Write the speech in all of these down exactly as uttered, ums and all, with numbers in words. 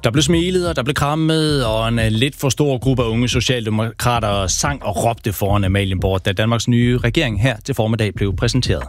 Der blev smilet, og der blev krammet, og en lidt for stor gruppe af unge socialdemokrater sang og råbte foran Amalienborg, da Danmarks nye regering her til formiddag blev præsenteret.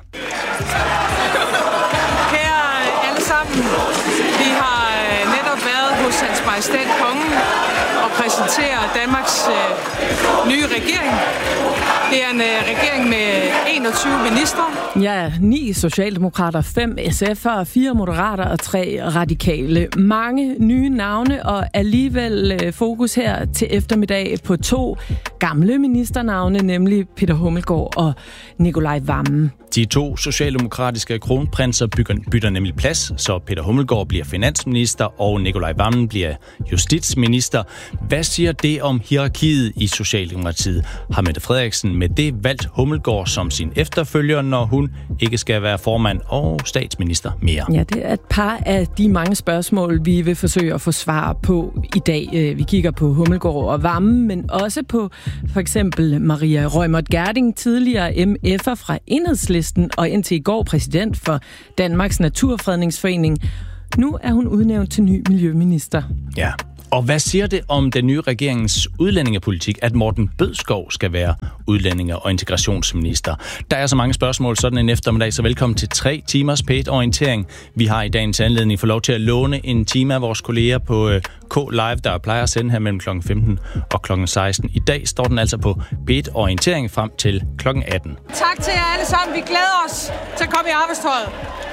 Kære alle sammen, vi har netop været hos Hans Majestæt Kongen og præsentere Danmarks øh, nye regering. Det er en øh, regering med enogtyve ministre. Ja, ni socialdemokrater, fem S F'ere, fire moderater og tre radikale. Mange nye navne, og alligevel øh, fokus her til eftermiddag på to gamle ministernavne, nemlig Peter Hummelgaard og Nicolai Wammen. De to socialdemokratiske kronprinser bytter, bytter nemlig plads, så Peter Hummelgaard bliver finansminister, og Nicolai Wammen bliver justitsminister. Hvad siger det om hierarkiet i Socialdemokratiet? Har Mette Frederiksen med det valgt Hummelgaard som sin efterfølger, når hun ikke skal være formand og statsminister mere? Ja, det er et par af de mange spørgsmål, vi vil forsøge at få svar på i dag. Vi kigger på Hummelgaard og Wammen, men også på for eksempel Maria Reumert Gjerding, tidligere M F'er fra Enhedslisten og indtil i går præsident for Danmarks Naturfredningsforening. Nu er hun udnævnt til ny miljøminister. Ja. Og hvad siger det om den nye regeringens udlændingepolitik, at Morten Bødskov skal være udlændinge- og integrationsminister? Der er så mange spørgsmål sådan en eftermiddag, så velkommen til tre timers P et-orientering. Vi har i dagens anledning fået lov til at låne en time af vores kolleger på K Live, der plejer at sende her mellem klokken femten og klokken seksten. I dag står den altså på P et-orientering frem til klokken atten. Tak til jer alle sammen. Vi glæder os til at komme i arbejdstøjet.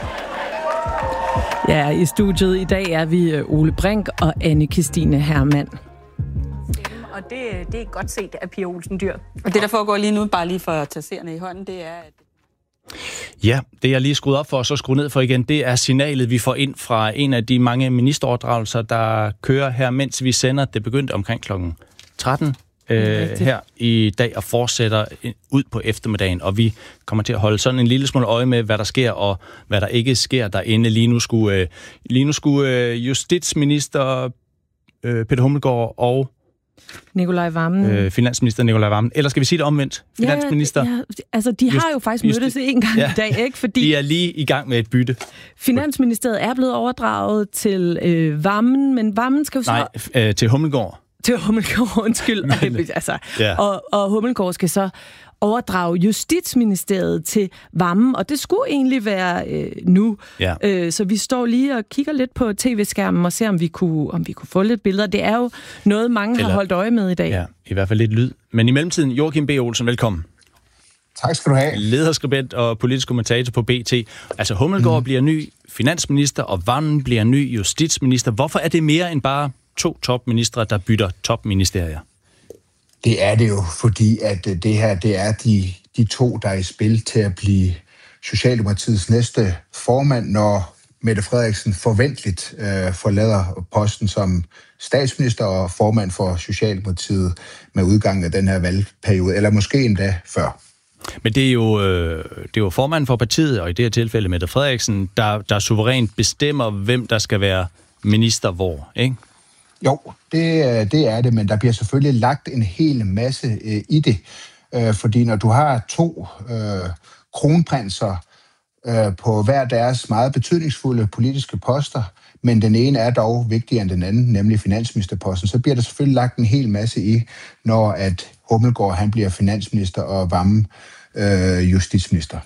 Ja, i studiet i dag er vi Ole Brink og Anne-Kristine Hermann. Og det, det er godt set af Pia Olsen Dyhr. Og det, der foregår lige nu, bare lige for at tage seerne i hånden, det er... At... Ja, det jeg lige skruet op for og så skruet ned for igen, det er signalet, vi får ind fra en af de mange ministeroverdragelser, der kører her, mens vi sender. Det begyndte omkring klokken tretten. Øh, her i dag og fortsætter ud på eftermiddagen, og vi kommer til at holde sådan en lille smule øje med, hvad der sker og hvad der ikke sker derinde. Lige nu skulle, øh, lige nu skulle øh, justitsminister øh, Peter Hummelgaard og Nicolai Wammen. Øh, finansminister Nicolai Wammen. Eller skal vi sige det omvendt? Finansminister? Ja, ja, altså, de har jo faktisk mødtes justi- en gang ja, i dag, ikke? Fordi de er lige i gang med et bytte. Finansministeriet er blevet overdraget til øh, Wammen, men Wammen skal jo så... Nej, øh, til Hummelgaard. Til Hummelgaard, undskyld. Okay, altså, ja. og, og Hummelgaard skal så overdrage Justitsministeriet til Wammen, og det skulle egentlig være øh, nu. Ja. Øh, så vi står lige og kigger lidt på tv-skærmen og ser, om vi kunne, om vi kunne få lidt billeder. Det er jo noget, mange Eller, har holdt øje med i dag. Ja, i hvert fald lidt lyd. Men i mellemtiden, Joachim B. Olsen, velkommen. Tak skal du have. Lederskribent og politisk kommentator på B T. Altså Hummelgaard mm. bliver ny finansminister, og Wammen bliver ny justitsminister. Hvorfor er det mere end bare to topministre, der bytter topministerier? Det er det jo, fordi at det her, det er de, de to, der er i spil til at blive Socialdemokratiets næste formand, når Mette Frederiksen forventeligt øh, forlader posten som statsminister og formand for Socialdemokratiet med udgangen af den her valgperiode, eller måske endda før. Men det er jo, øh, det er jo formanden for partiet, og i det her tilfælde Mette Frederiksen, der, der suverænt bestemmer, hvem der skal være minister hvor, ikke? Jo, det, det er det, men der bliver selvfølgelig lagt en hel masse øh, i det. Øh, fordi når du har to øh, kronprinser øh, på hver deres meget betydningsfulde politiske poster, men den ene er dog vigtigere end den anden, nemlig finansministerposten, så bliver der selvfølgelig lagt en hel masse i, når at Hummelgaard han bliver finansminister og Wammen øh, justitsminister.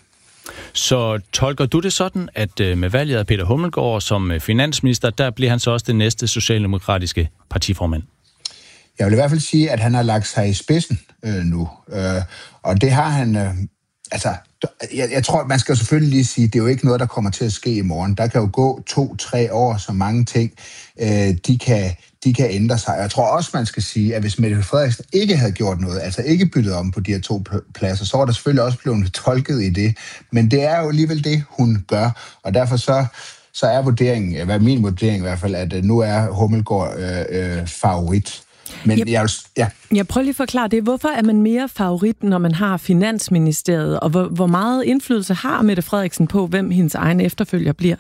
Så tolker du det sådan, at med valget af Peter Hummelgaard som finansminister, der bliver han så også den næste socialdemokratiske partiformand? Jeg vil i hvert fald sige, at han har lagt sig i spidsen øh, nu. Øh, og det har han... Øh, altså, jeg, jeg tror, man skal selvfølgelig lige sige, at det er jo ikke noget, der kommer til at ske i morgen. Der kan jo gå to-tre år, så mange ting, øh, de kan... de kan ændre sig. Jeg tror også, man skal sige, at hvis Mette Frederiksen ikke havde gjort noget, altså ikke byttet om på de her to pladser, så var der selvfølgelig også blevet tolket i det. Men det er jo alligevel det, hun gør. Og derfor så, så er vurderingen, hvad min vurdering i hvert fald, at nu er Hummelgaard øh, øh, favorit. Men jeg, jeg, ja. jeg prøver lige at forklare det. Hvorfor er man mere favorit, når man har Finansministeriet? Og hvor, hvor meget indflydelse har Mette Frederiksen på, hvem hendes egen efterfølger bliver?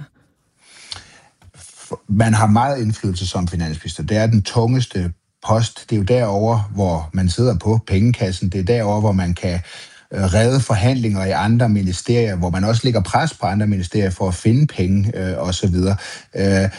Man har meget indflydelse som finansminister. Det er den tungeste post. Det er jo derovre, hvor man sidder på pengekassen. Det er derovre, hvor man kan øh, redde forhandlinger i andre ministerier, hvor man også lægger pres på andre ministerier for at finde penge øh, osv. Øh,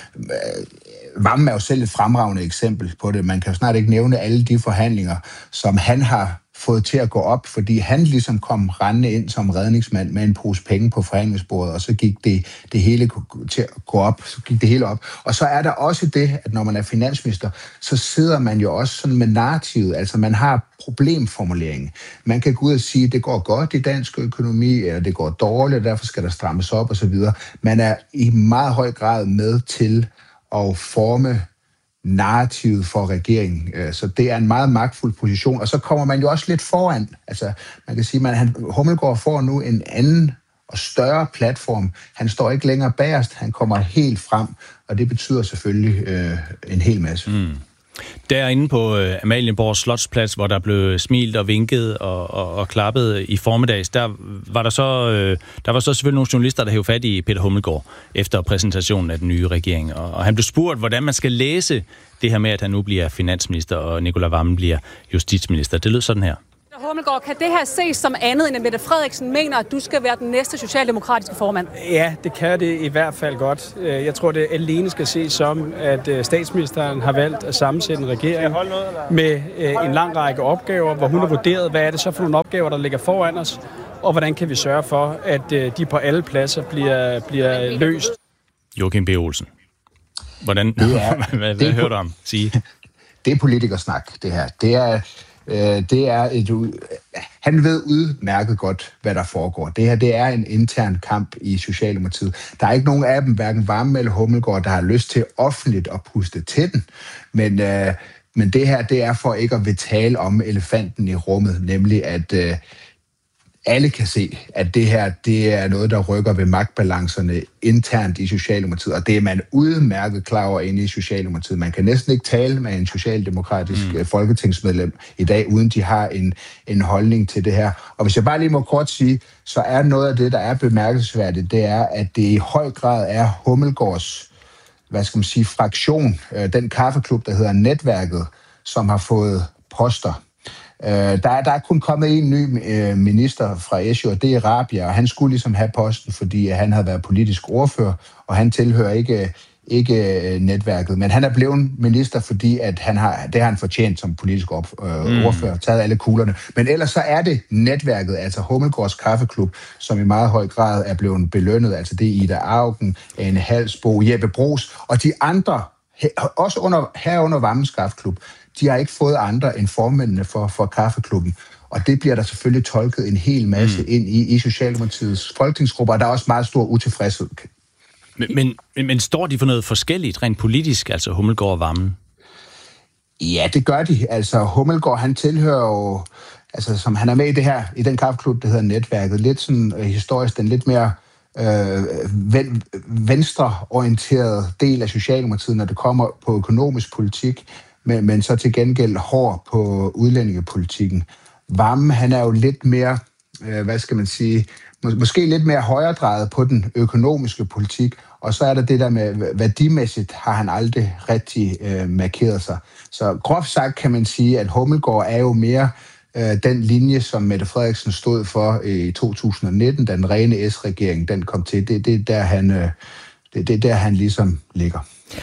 Wammen er jo selv et fremragende eksempel på det. Man kan jo snart ikke nævne alle de forhandlinger, som han har fået til at gå op, fordi han ligesom kom rendende ind som redningsmand med en pose penge på forhandlingsbordet, og så gik det, det hele til at gå op, så gik det hele op. Og så er der også det, at når man er finansminister, så sidder man jo også sådan med narrativet, altså man har problemformuleringen. Man kan gå ud og sige, at det går godt i dansk økonomi, eller det går dårligt, og derfor skal der strammes op osv. Man er i meget høj grad med til at forme narrativet for regeringen. Så det er en meget magtfuld position, og så kommer man jo også lidt foran. Altså, man kan sige, at han, Hummelgaard får nu en anden og større platform. Han står ikke længere bagerst, han kommer helt frem, og det betyder selvfølgelig øh, en hel masse. Mm. Derinde på øh, Amalienborg Slotsplads, hvor der blev smilt og vinket og, og, og klappet i formiddags, der var der så øh, der var så selvfølgelig nogle journalister, der hævde fat i Peter Hummelgaard efter præsentationen af den nye regering. Og, og han blev spurgt, hvordan man skal læse det her med, at han nu bliver finansminister, og Nicolai Wammen bliver justitsminister. Det lød sådan her. Hummelgaard, kan det her ses som andet, end at Mette Frederiksen mener, at du skal være den næste socialdemokratiske formand? Ja, det kan det i hvert fald godt. Jeg tror, det alene skal ses som, at statsministeren har valgt at sammensætte en regering med en lang række opgaver, hvor hun har vurderet, hvad er det så for nogle opgaver, der ligger foran os, og hvordan kan vi sørge for, at de på alle pladser bliver, bliver løst. Joachim B. Olsen. Hvordan, er, hvad, hvad hører du om sige? Det er politikersnak, det her. Det er... Det er et, han ved udmærket godt, hvad der foregår. Det her, det er en intern kamp i Socialdemokratiet. Der er ikke nogen af dem, hverken Wammen eller Hummelgaard, der har lyst til offentligt at puste til den. Men, øh, men det her, det er for ikke at vil tale om elefanten i rummet, nemlig at øh, alle kan se, at det her, det er noget, der rykker ved magtbalancerne internt i Socialdemokratiet, og det er man udmærket klar over inde i Socialdemokratiet. Man kan næsten ikke tale med en socialdemokratisk mm. folketingsmedlem i dag, uden de har en, en holdning til det her. Og hvis jeg bare lige må kort sige, så er noget af det, der er bemærkelsesværdigt, det er, at det i høj grad er Hummelgaards, hvad skal man sige, fraktion, den kaffeklub, der hedder Netværket, som har fået poster. Uh, der, er, der er kun kommet en ny uh, minister fra S J, og det er Rabia, og han skulle ligesom have posten, fordi han havde været politisk ordfører, og han tilhører ikke, ikke uh, netværket. Men han er blevet minister, fordi at han har, det har han fortjent som politisk op, uh, mm. ordfører, taget alle kuglerne. Men ellers så er det netværket, altså Hummelgaards Kaffeklub, som i meget høj grad er blevet belønnet. Altså det er Ida Auken, Ane Halsbo, Jeppe Bruus, og de andre, også under, herunder Wammens Kaffeklub, de har ikke fået andre end formændene for, for kaffeklubben. Og det bliver der selvfølgelig tolket en hel masse mm. ind i, i Socialdemokratiets folketingsgrupper, og der er også meget stor utilfredshed. Men, men, men står de for noget forskelligt, rent politisk, altså Hummelgaard og Wammen? Ja, det gør de. Altså Hummelgaard, han tilhører jo, altså som han er med i det her, i den kaffeklub, der hedder Netværket, lidt sådan øh, historisk, den lidt mere øh, ven, venstreorienteret del af Socialdemokratiet, når det kommer på økonomisk politik, Men, men så til gengæld hård på udlændingepolitikken. Wammen, han er jo lidt mere, øh, hvad skal man sige, mås- måske lidt mere højredrejet på den økonomiske politik, og så er der det der med, værdimæssigt har han aldrig rigtig øh, markeret sig. Så groft sagt kan man sige, at Hummelgaard er jo mere øh, den linje, som Mette Frederiksen stod for i to tusind nitten, da den rene S-regering den kom til. Det, det, er der, han, øh, det, det er der, han ligesom ligger.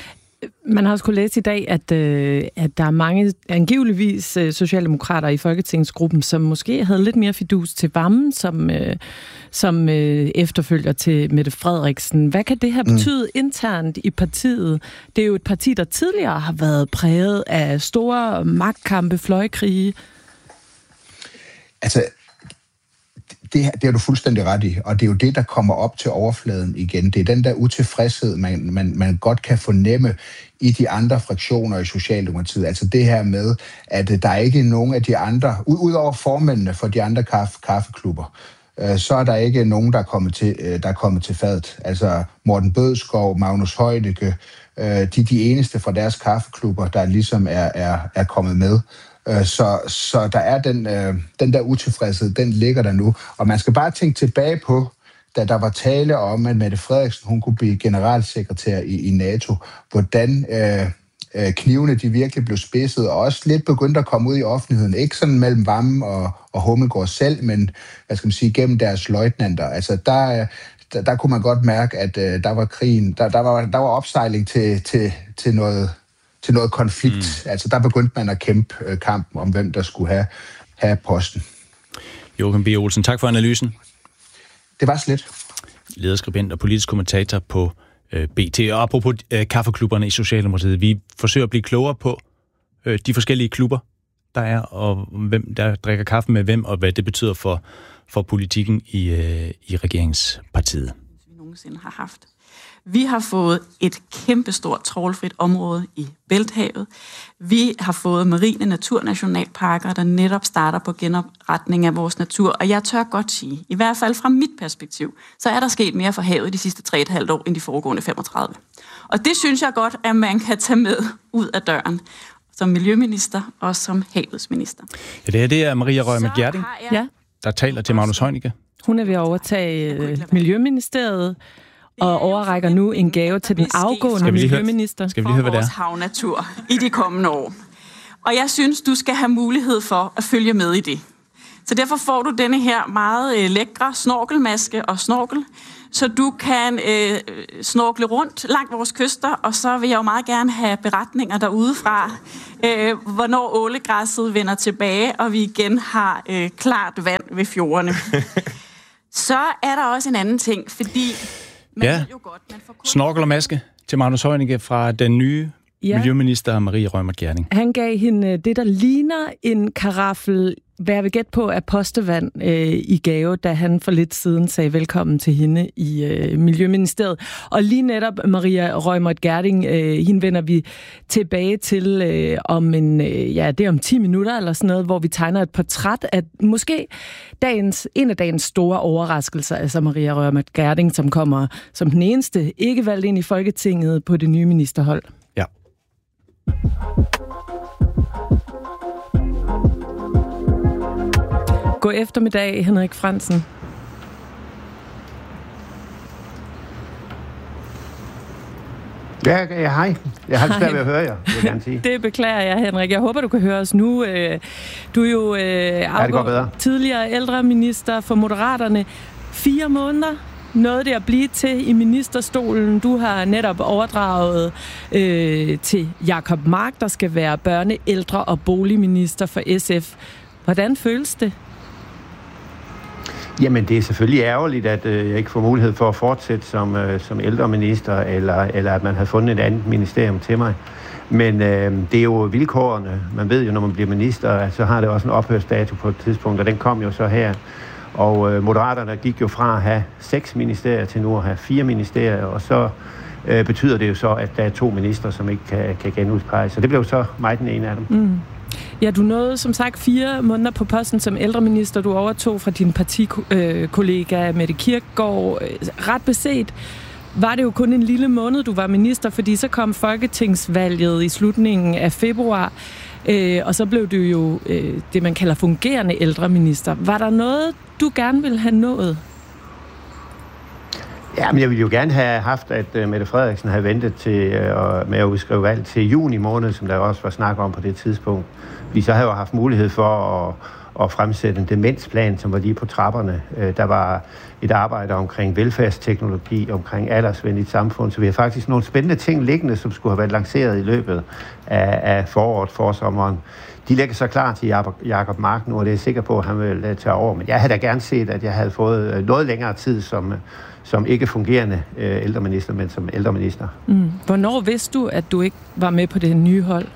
Man har også kunnet læse i dag, at, øh, at der er mange angiveligvis øh, socialdemokrater i Folketingsgruppen, som måske havde lidt mere fidus til Wammen, som, øh, som øh, efterfølger til Mette Frederiksen. Hvad kan det her betyde mm. internt i partiet? Det er jo et parti, der tidligere har været præget af store magtkampe, fløjkrige. Altså, Det, det er du fuldstændig ret i, og det er jo det, der kommer op til overfladen igen. Det er den der utilfredshed, man, man, man godt kan fornemme i de andre fraktioner i Socialdemokratiet. Altså det her med, at der er ikke nogen af de andre, udover formændene for de andre kaffe, kaffeklubber, øh, så er der ikke nogen, der er kommet til, øh, der er kommet til fadet. Altså Morten Bødskov, Magnus Heunicke, øh, de er de eneste fra deres kaffeklubber, der ligesom er, er, er kommet med. Så, så der er den, øh, den der utilfredshed, den ligger der nu. Og man skal bare tænke tilbage på, da der var tale om, at Mette Frederiksen hun kunne blive generalsekretær i, i NATO, hvordan øh, øh, knivene de virkelig blev spidset, og også lidt begyndte at komme ud i offentligheden. Ikke sådan mellem Wammen og, og Hummelgaard selv, men hvad skal man sige, gennem deres løjtnanter. Altså der, der, der kunne man godt mærke, at øh, der var krigen, der, der, var, der var opsejling til, til, til noget til noget konflikt. Mm. Altså der begyndte man at kæmpe øh, kampen om, hvem der skulle have, have posten. Joachim B. Olsen, tak for analysen. Det var slet. Lederskribent og politisk kommentator på øh, B T. Og apropos øh, kaffeklubberne i Socialdemokratiet, vi forsøger at blive klogere på øh, de forskellige klubber, der er, og hvem der drikker kaffe med hvem, og hvad det betyder for, for politikken i, øh, i regeringspartiet. Vi nogensinde har haft. Vi har fået et kæmpestort trawlfrit område i Bælthavet. Vi har fået marine naturnationalparker, der netop starter på genopretning af vores natur. Og jeg tør godt sige, i hvert fald fra mit perspektiv, så er der sket mere for havet de sidste tre og et halvt år end de foregående femogtredive. Og det synes jeg godt, at man kan tage med ud af døren som miljøminister og som havets minister. Ja, det her det er Maria Reumert Gjerding, ja. der taler til Magnus Heunicke. Hun er ved at overtage Miljøministeriet og overrækker nu en gave til den afgående miljøminister. Skal vi lige høre, hvad det er? Vores havnatur i de kommende år. Og jeg synes, du skal have mulighed for at følge med i det. Så derfor får du denne her meget lækre snorkelmaske og snorkel, så du kan øh, snorkle rundt langt vores kyster, og så vil jeg jo meget gerne have beretninger derudefra, øh, hvornår ålegræsset vender tilbage, og vi igen har øh, klart vand ved fjordene. Så er der også en anden ting, fordi man ja. ved jo godt, man får kun... Snorkel og maske til Magnus Heunicke fra den nye ja. miljøminister Marie Reumert Gjerding. Han gav hende det, der ligner en karaffel, hvad jeg vil gætte på, af postevand øh, i gave, da han for lidt siden sagde velkommen til hende i øh, Miljøministeriet. Og lige netop Maria Reumert Gjerding, øh, hende vender vi tilbage til øh, om en, øh, ja, det er om ti minutter eller sådan noget, hvor vi tegner et portræt af måske dagens, en af dagens store overraskelser, altså Maria Reumert Gjerding, som kommer som den eneste ikke valgt ind i Folketinget på det nye ministerhold. Ja. God eftermiddag, Henrik Frandsen. Ja, ja, hej. Jeg har svært ved at høre jer, vil jeg gerne sige. Det beklager jeg, Henrik. Jeg håber, du kan høre os nu. Du er jo afgået ja, tidligere ældreminister for Moderaterne. Fire måneder nåede det at blive til i ministerstolen. Du har netop overdraget øh, til Jacob Mark, der skal være børne-, ældre- og boligminister for S F. Hvordan føles det? Jamen, det er selvfølgelig ærgerligt, at øh, jeg ikke får mulighed for at fortsætte som, øh, som ældreminister, eller, eller at man har fundet et andet ministerium til mig. Men øh, det er jo vilkårene. Man ved jo, når man bliver minister, så har det også en ophørsdato på et tidspunkt, og den kom jo så her. Og øh, Moderaterne gik jo fra at have seks ministerier til nu at have fire ministerier, og så øh, betyder det jo så, at der er to ministre, som ikke kan, kan genudpeges. Så det blev så mig den ene af dem. Mm. Ja, du nåede som sagt fire måneder på posten som ældreminister. Du overtog fra din partikollega Mette Kirkegaard. Ret beset var det jo kun en lille måned, du var minister, fordi så kom folketingsvalget i slutningen af februar, øh, og så blev du jo øh, det, man kalder fungerende ældreminister. Var der noget, du gerne ville have nået? Ja, men jeg ville jo gerne have haft, at uh, Mette Frederiksen havde ventet til, uh, med at udskrive valg til juni måned, som der også var snak om på det tidspunkt. Vi så havde jo haft mulighed for at, at fremsætte en demensplan, som var lige på trapperne. Uh, der var et arbejde omkring velfærdsteknologi, omkring aldersvenligt samfund, så vi har faktisk nogle spændende ting liggende, som skulle have været lanceret i løbet af, af foråret, forsommeren. De ligger så klar til Jacob Mark nu, og det er jeg sikker på, at han vil tage over. Men jeg havde da gerne set, at jeg havde fået noget længere tid som, som ikke fungerende øh, ældreminister, men som ældreminister. Mm. Hvornår vidste du, at du ikke var med på det nye hold?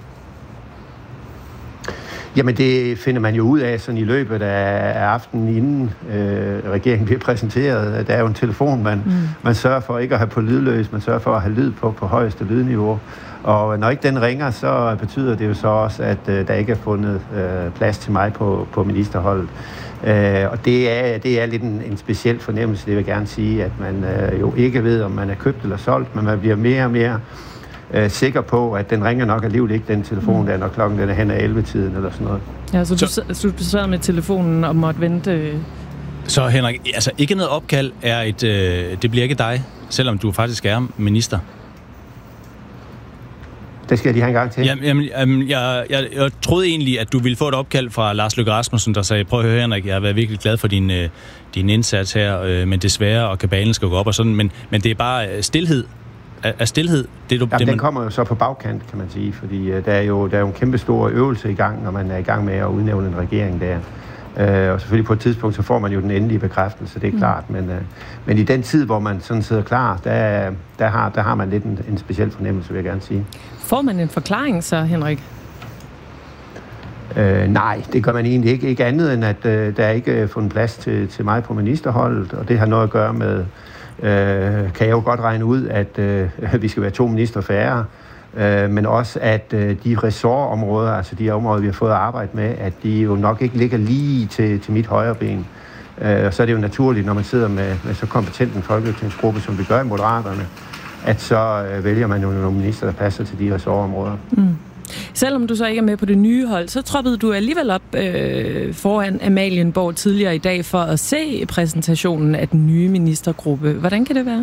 Jamen det finder man jo ud af sådan i løbet af, af aftenen, inden øh, regeringen bliver præsenteret. Der er jo en telefon, man, mm. man sørger for ikke at have på lydløs, man sørger for at have lyd på på højeste lydniveau. Og når ikke den ringer, så betyder det jo så også, at øh, der ikke er fundet øh, plads til mig på, på ministerholdet. Øh, og det er, det er lidt en, en speciel fornemmelse, det vil jeg gerne sige, at man øh, jo ikke ved, om man er købt eller solgt, men man bliver mere og mere øh, sikker på, at den ringer nok alligevel ikke, den telefon, mm. der når klokken den er hen ad elleve-tiden eller sådan noget. Ja, så du, så, så du sad med telefonen og måtte vente. Så Henrik, altså ikke noget opkald er et, øh, det bliver ikke dig, selvom du faktisk er minister. Det skal jeg lige have en gang til. Jamen, jamen, jamen jeg, jeg, jeg troede egentlig, at du ville få et opkald fra Lars Løkke Rasmussen, der sagde, prøv at høre, Henrik, jeg har været virkelig glad for din, øh, din indsats her, øh, men desværre, og kabalen skal gå op og sådan, men, men det er bare stilhed. Er, er stilhed? Det, du, jamen, det, man... den kommer jo så på bagkant, kan man sige, fordi øh, der, er jo, der er jo en kæmpe stor øvelse i gang, når man er i gang med at udnævne en regering der. Øh, og selvfølgelig på et tidspunkt, så får man jo den endelige bekræftelse, det er klart, men, øh, men i den tid, hvor man sådan sidder klar, der, der, har, der har man lidt en, en speciel fornemmelse, vil jeg gerne sige. Får man en forklaring så, Henrik? Øh, nej, det gør man egentlig ikke. Ikke andet end, at øh, der er ikke er fundet plads til, til mig på ministerholdet, og det har noget at gøre med, øh, kan jeg jo godt regne ud, at øh, vi skal være to minister færre, øh, men også, at øh, de ressortområder, altså de områder, vi har fået at arbejde med, at de jo nok ikke ligger lige til, til mit højre ben. Øh, og så er det jo naturligt, når man sidder med, med så kompetent en folketingsgruppe, som vi gør i Moderaterne, at så øh, vælger man jo nogle minister, der passer til de ressortområder. Mm. Selvom du så ikke er med på det nye hold, så troppede du alligevel op øh, foran Amalienborg tidligere i dag for at se præsentationen af den nye ministergruppe. Hvordan kan det være?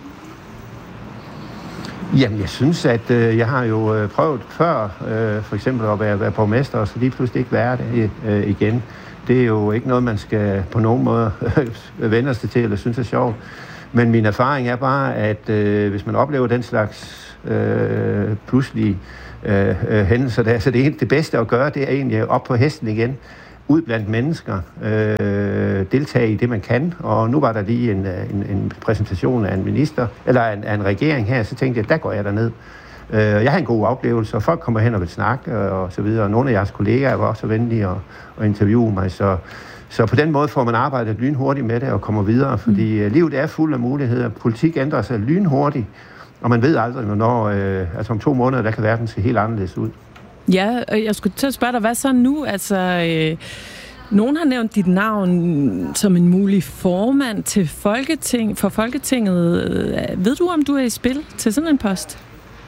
Jamen, jeg synes, at øh, jeg har jo øh, prøvet før, øh, for eksempel at være, være borgmester, og så lige pludselig ikke være det øh, igen. Det er jo ikke noget, man skal på nogen måde vende sig til, eller synes er sjovt. Men min erfaring er bare, at øh, hvis man oplever den slags øh, pludselige øh, øh, hændelser der, så det, er det bedste at gøre, det er egentlig op på hesten igen, ud blandt mennesker, øh, deltage i det, man kan. Og nu var der lige en, en, en præsentation af en minister, eller en, af en regering her, så tænkte jeg, der går jeg derned. Øh, jeg har en god oplevelse, og folk kommer hen og vil snakke, og så videre. Og nogle af jeres kollegaer var også venlige at, at interviewe mig, så Så på den måde får man arbejdet lynhurtigt med det og kommer videre, fordi mm. livet er fuld af muligheder. Politik ændrer sig lynhurtigt, og man ved aldrig, hvornår, øh, altså om to måneder, der kan verden se helt anderledes ud. Ja, og jeg skulle til at spørge dig, hvad så nu? Altså, øh, nogen har nævnt dit navn som en mulig formand til Folketing, for Folketinget. Ved du, om du er i spil til sådan en post?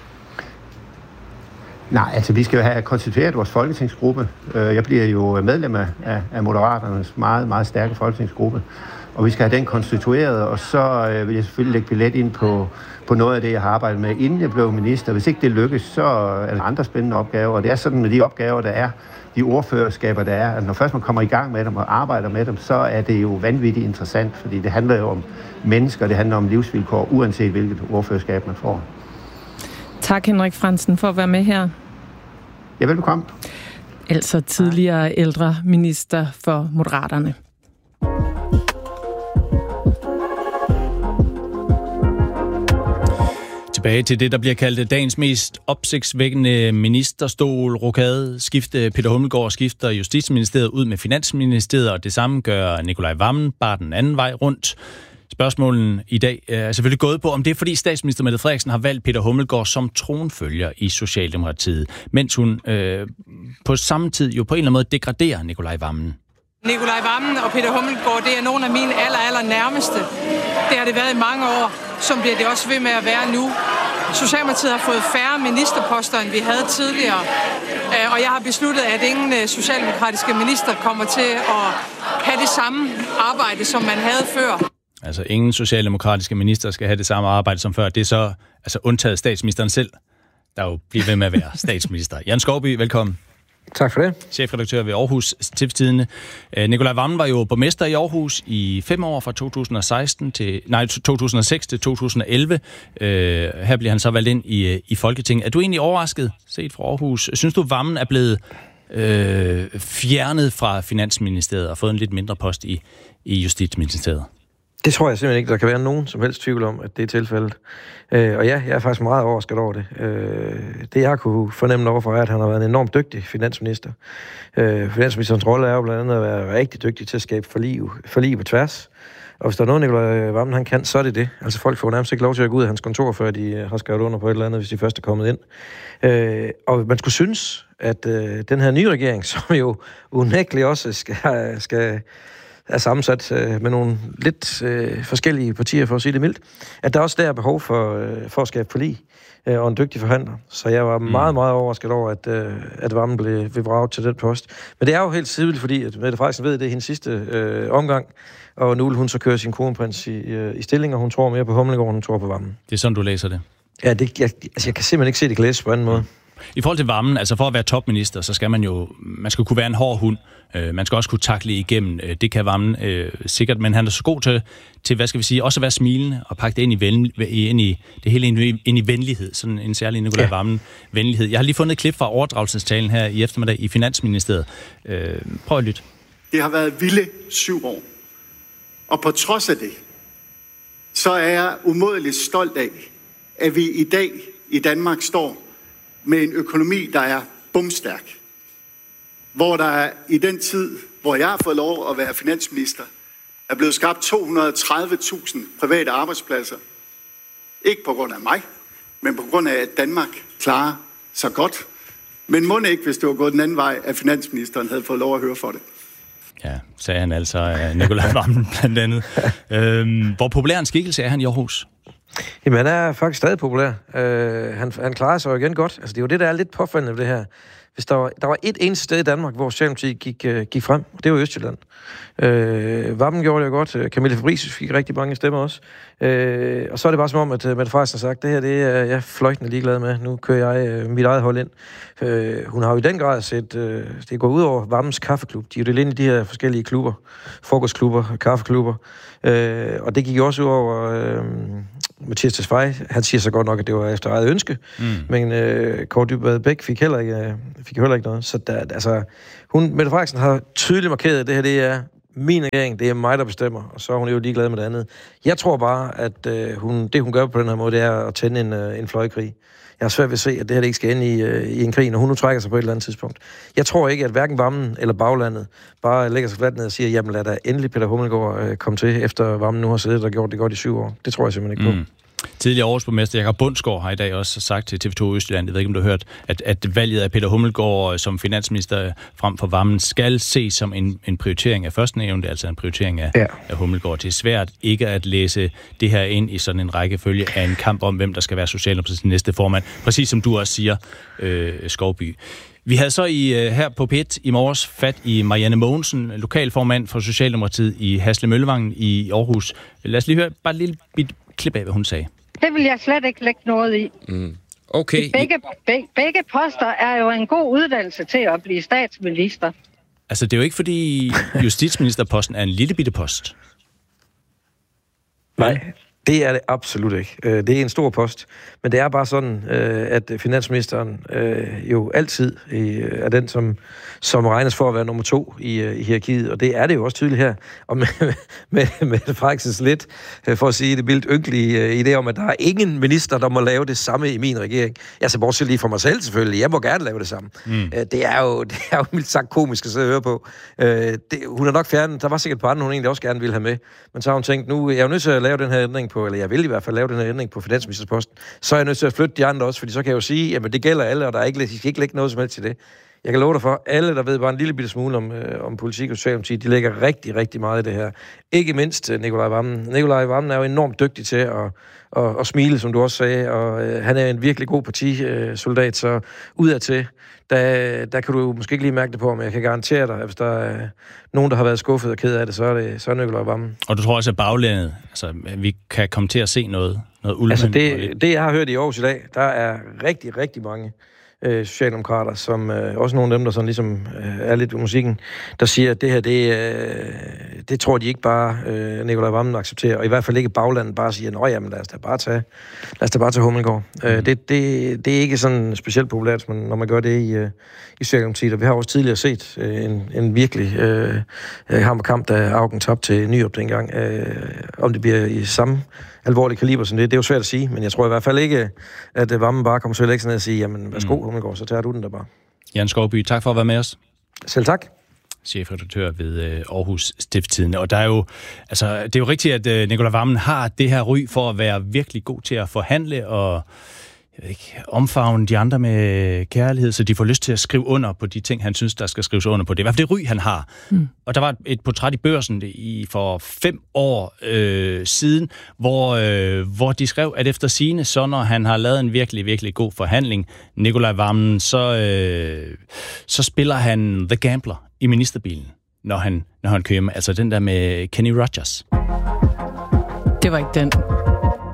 Nej, altså vi skal jo have konstitueret vores folketingsgruppe. Jeg bliver jo medlem af, af Moderaternes meget, meget stærke folketingsgruppe, og vi skal have den konstitueret, og så vil jeg selvfølgelig lægge billet ind på, på noget af det, jeg har arbejdet med, inden jeg blev minister. Hvis ikke det lykkes, så er der andre spændende opgaver, og det er sådan med de opgaver, der er, de ordførerskaber, der er, at når først man kommer i gang med dem og arbejder med dem, så er det jo vanvittigt interessant, fordi det handler jo om mennesker, det handler om livsvilkår, uanset hvilket ordførerskab man får. Tak, Henrik Frandsen, for at være med her. Ja, velbekomme. Altså tidligere ældre minister for Moderaterne. Tilbage til det, der bliver kaldt dagens mest opsigtsvækkende ministerstol, rokade. Skifte Peter Hummelgaard skifter Justitsministeriet ud med Finansministeriet, og det samme gør Nicolai Wammen, bare den anden vej rundt. Spørgsmålen i dag er selvfølgelig gået på, om det er, fordi statsminister Mette Frederiksen har valgt Peter Hummelgaard som tronfølger i Socialdemokratiet, mens hun øh, på samme tid jo på en eller anden måde degraderer Nicolai Wammen. Nicolai Wammen og Peter Hummelgaard, det er nogle af mine aller, aller nærmeste. Det har det været i mange år, som bliver det også ved med at være nu. Socialdemokratiet har fået færre ministerposter, end vi havde tidligere. Og jeg har besluttet, at ingen socialdemokratiske minister kommer til at have det samme arbejde, som man havde før. Altså ingen socialdemokratiske minister skal have det samme arbejde som før. Det er så altså undtaget statsministeren selv, der jo bliver ved med at være statsminister. Jan Skovby, velkommen. Tak for det. Chefredaktør ved Aarhus Stiftstidende. Nicolai Wammen var jo borgmester i Aarhus i fem år fra to tusind og seksten til nej to tusind og seks til to tusind og elleve. Her bliver han så valgt ind i i Folketinget. Er du egentlig overrasket set fra Aarhus? Synes du Wammen er blevet øh, fjernet fra Finansministeriet og fået en lidt mindre post i i Justitsministeriet? Det tror jeg simpelthen ikke, der kan være nogen som helst tvivl om, at det er tilfældet. Øh, og ja, jeg er faktisk meget overrasket over det. Øh, det jeg kunne fornemme overfor er, at han har været en enormt dygtig finansminister. Øh, finansministerens rolle er jo blandt andet at være rigtig dygtig til at skabe forlig, forlig på tværs. Og hvis der er noget, Nicolai Wammen han kan, så er det det. Altså folk får nærmest ikke lov til at gå ud af hans kontor, før de har skrevet under på et eller andet, hvis de først er kommet ind. Øh, og man skulle synes, at øh, den her nye regering, som jo unægteligt også skal... skal er sammensat øh, med nogle lidt øh, forskellige partier, for at sige det mildt, at der også der er behov for, øh, for at skabe forlig øh, og en dygtig forhandler. Så jeg var mm. meget, meget overrasket over, at, øh, at Wammen blev, blev vraget til den post. Men det er jo helt sikkert, fordi at Mette Frederiksen ved, at det er hendes sidste øh, omgang, og nu vil hun så køre sin kronprins i, øh, i stilling, og hun tror mere på Hummelgaard, end hun tror på Wammen. Det er sådan, du læser det? Ja, det, jeg, altså jeg kan simpelthen ikke se det kan læses på anden måde. I forhold til Wammen, altså for at være topminister, så skal man jo, man skal kunne være en hård hund. Øh, man skal også kunne takle igennem. Øh, det kan Wammen øh, sikkert, men han er så god til, til, hvad skal vi sige, også at være smilende og pakke det ind i, ven, ind i det hele ind i, ind i venlighed. Sådan en særlig Nicolai ja. Wammen venlighed. Jeg har lige fundet et klip fra overdragelsestalen her i eftermiddag i Finansministeriet. Øh, prøv at lytte. Det har været vilde syv år. Og på trods af det, så er jeg umådeligt stolt af, at vi i dag i Danmark står med en økonomi, der er bumstærk. Hvor der i den tid, hvor jeg har fået lov at være finansminister, er blevet skabt to hundrede og tredive tusind private arbejdspladser. Ikke på grund af mig, men på grund af, at Danmark klarer sig godt. Men må ikke, hvis det var gået den anden vej, at finansministeren havde fået lov at høre for det. Ja, sagde han altså, Nicolai Wammen blandt andet. øhm, hvor populær en skikkelse er han i Aarhus? Jamen, han er faktisk stadig populær. Øh, han, han klarer sig jo igen godt. Altså, det er jo det, der er lidt påfaldende ved det her. Hvis der var, der var et eneste sted i Danmark, hvor Socialdemokratiet gik, uh, gik frem, det var Østjylland. Øh, Wammen gjorde det jo godt. Camilla Fabricius fik rigtig mange stemmer også. Øh, og så er det bare som om, at uh, Mette Frederiksen har sagt, det her det er jeg fløjtende ligeglad med. Nu kører jeg uh, mit eget hold ind. Øh, hun har jo i den grad set, uh, det går ud over Wammens kaffeklub. De er jo delt ind i de her forskellige klubber. Frokostklubber, kaffeklubber. Øh, og det gik jo også ud over uh, Mathias Tesfaye. Han siger så godt nok, at det var efter eget ønske. Mm. Men uh, Kåre Dybvad Bæk fik heller ikke... Uh, fik heller ikke noget. Så der, altså, hun, Mette Frederiksen har tydeligt markeret, at det her, det er min regering, det er mig, der bestemmer, og så er hun jo ligeglad med det andet. Jeg tror bare, at øh, hun, det, hun gør på den her måde, det er at tænde en, øh, en fløjkrig. Jeg har svært ved at se, at det her det ikke skal ende i, øh, i en krig, når hun nu trækker sig på et eller andet tidspunkt. Jeg tror ikke, at hverken Wammen eller baglandet bare lægger sig fladt ned og siger, jamen lad da endelig Peter Hummelgaard øh, komme til, efter Wammen nu har siddet og gjort det godt i syv år. Det tror jeg simpelthen ikke på. Mm. Tidligere Aarhusborgmester Jakob Bundsgaard har i dag også sagt til T V to Østjylland, jeg ved ikke, om du har hørt, at, at valget af Peter Hummelgaard som finansminister frem for Wammen skal ses som en, en prioritering af førstnævnte, altså en prioritering af, ja. af Hummelgaard. Det er svært ikke at læse det her ind i sådan en rækkefølge af en kamp om, hvem der skal være Socialdemokratiets næste formand. Præcis som du også siger, øh, Skovby. Vi havde så i, her på P et i morges fat i Marianne Mogensen, lokalformand for Socialdemokratiet i Hasle Møllevangen i Aarhus. Lad os lige høre bare et lille bit klip af, hvad hun sagde. Det vil jeg slet ikke lægge noget i. Mm. Okay. Begge, begge, begge poster er jo en god uddannelse til at blive statsminister. Altså, det er jo ikke, fordi justitsministerposten er en lille bitte post. Nej. Det er det absolut ikke. Det er en stor post. Men det er bare sådan, at finansministeren jo altid er den, som, som regnes for at være nummer to i, i hierarkiet. Og det er det jo også tydeligt her. Og med, med, med faktisk lidt, for at sige det vildt ynkelige idé om, at der er ingen minister, der må lave det samme i min regering. Jeg ser bortset lige for mig selv selvfølgelig. Jeg må gerne lave det samme. Mm. Det er jo, det er jo mildt sagt komisk at sidde og høre på. Det, hun er nok fjernet. Der var sikkert på andre, hun egentlig også gerne ville have med. Men så har hun tænkt, nu er jeg jo nødt til at lave den her ændring på, eller jeg vil i hvert fald lave den her ændring på finansministersposten, så er jeg nødt til at flytte de andre også, fordi så kan jeg jo sige, jamen det gælder alle, og der er ikke, de skal ikke lægge noget som helst til det. Jeg kan love dig for, alle, der ved bare en lille bitte smule om, øh, om politik og socialdemokrati, de lægger rigtig, rigtig meget i det her. Ikke mindst Nicolai Wammen. Nicolai Wammen er jo enormt dygtig til at, at, at smile, som du også sagde, og øh, han er en virkelig god partisoldat, så udadtil, der, der kan du måske ikke lige mærke det på, men jeg kan garantere dig, at hvis der er nogen, der har været skuffet og ked af det, så er det så er Nicolai Wammen. Og du tror også, at baglandet, altså vi kan komme til at se noget, noget ulven? Altså det, det, jeg har hørt i Aarhus i dag, der er rigtig, rigtig mange øh, socialdemokrater, som øh, også nogle af dem, der sådan ligesom øh, er lidt i musikken, der siger, at det her, det, øh, det tror de ikke bare øh, Nicolai Wammen accepterer, og i hvert fald ikke baglandet bare siger, nå jamen, lad os da bare tage, lad os da bare tage Hummelgaard. Mm. Øh, det, det, det er ikke sådan specielt populært, men når man gør det i, øh, i Socialdemokratiet, og vi har også tidligere set øh, en, en virkelig øh, hammerkamp, da Auken tabte til Nyrup dengang. Øh, om det bliver i samme alvorlige kaliber som det, det er jo svært at sige, men jeg tror i hvert fald ikke, at Wammen bare kommer til at lægge sig ned og sige, jamen værsgo, mm. Hummelgaard, så tager du den der bare. Jan Skovby, tak for at være med os. Selv tak. Chefredaktør ved Aarhus Stiftstidende. Og der er jo, altså, det er jo rigtigt, at Nicolai Wammen har det her ry for at være virkelig god til at forhandle og jeg ved ikke, omfavne de andre med kærlighed, så de får lyst til at skrive under på de ting, han synes, der skal skrives under på. Det er i hvert fald det ry, han har. Mm. Og der var et portræt i Børsen i, for fem år øh, siden, hvor, øh, hvor de skrev, at efter sigende, så når han har lavet en virkelig, virkelig god forhandling, Nicolai Wammen, så, øh, så spiller han The Gambler i ministerbilen, når han, når han kører med. Altså den der med Kenny Rogers. Det var ikke den.